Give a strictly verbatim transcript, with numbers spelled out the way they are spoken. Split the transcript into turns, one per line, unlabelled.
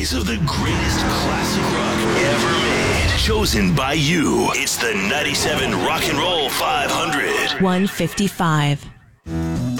days of the greatest classic rock ever made. Chosen by you. It's the ninety-seven Rock and Roll five hundred.
one fifty-five.